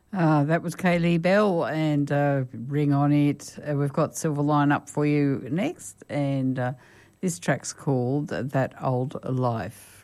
That was Kaylee Bell and Ring on It. We've got Silver Line up for you next, and this track's called That Old Life.